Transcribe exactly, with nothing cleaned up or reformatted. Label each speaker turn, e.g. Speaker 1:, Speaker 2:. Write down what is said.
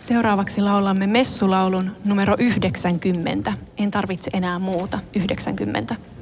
Speaker 1: Seuraavaksi laulamme messulaulun numero yhdeksänkymmentä. En tarvitse enää muuta, yhdeksänkymmentä.